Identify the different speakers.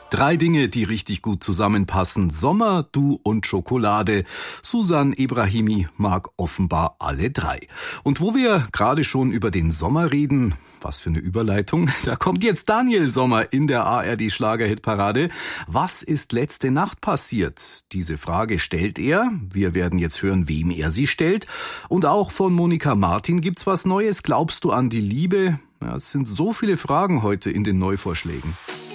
Speaker 1: 3 Dinge, die richtig gut zusammenpassen. Sommer, du und Schokolade. Susan Ebrahimi mag offenbar alle 3. Und wo wir gerade schon über den Sommer reden, was für eine Überleitung, da kommt jetzt Daniel Sommer in der ARD Schlagerhitparade. Was ist letzte Nacht passiert? Diese Frage stellt er. Wir werden jetzt hören, wem er sie stellt. Und auch von Monika Martin gibt's was Neues. Glaubst du an die Liebe? Ja, es sind so viele Fragen heute in den Neuvorschlägen.